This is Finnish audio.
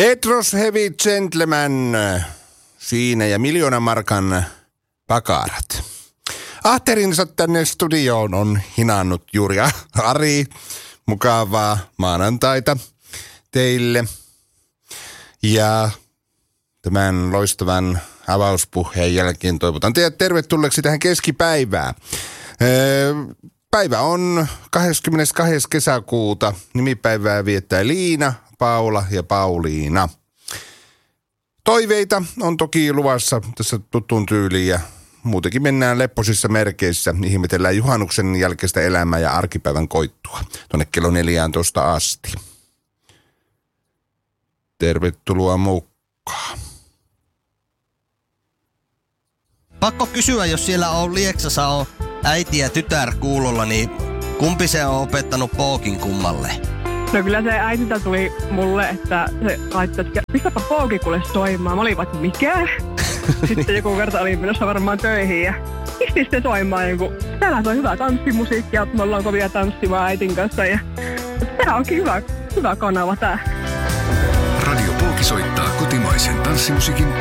Petros Heavy Gentleman siinä ja 1 000 000 markan pakarat. Ahterinsa tänne studioon on hinannut juuri Ari. Mukavaa maanantaita teille. Ja tämän loistavan avauspuheen jälkeen toivotan teidät tervetulleeksi tähän keskipäivään. Päivä on 22. kesäkuuta. Nimipäivää viettää Liina, Paula ja Pauliina. Toiveita on toki luvassa tässä tuttuun tyyliin ja muutenkin mennään lepposissa merkeissä. Ihmetellään juhannuksen jälkeistä elämää ja arkipäivän koittua tuonne kello 14 asti. Tervetuloa mukaan. Pakko kysyä, jos siellä on Lieksassa on äiti ja tytär kuulolla, niin kumpi se on opettanut pookin kummalle? No kyllä se äitiltä tuli mulle, että se laittoi, että pistäpä pooki kuule soimaan. Mä olin vaan, että mikä? Sitten joku kerta olin menossa varmaan töihin ja pistin sitten soimaan. Niin täällä on hyvä tanssimusiikkia, me ollaan kovia tanssimaan äitin kanssa. Ja tää onkin hyvä kanava tää. Radio Pooki soittaa kotimaisen tanssimusiikin